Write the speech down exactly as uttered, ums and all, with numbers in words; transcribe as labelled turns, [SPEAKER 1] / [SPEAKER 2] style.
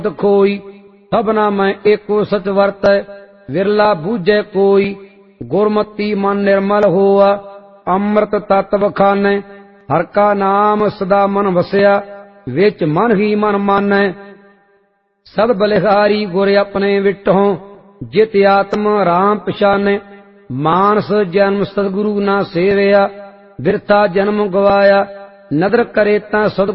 [SPEAKER 1] खोई। सबना मैं एको सच वर्तै विरला बूझे कोई। गुरमति मन निर्मल होआ अमृत तत्व खानै। हर का नाम सदा मन वसया विच मन ही मन मानै। सद बलिहारी गुर अपने विटहों जित आत्म राम पछाने। मानस जन्म सतगुरु ना सेवया बिरथा जन्म गवाया। नदर करे तां सद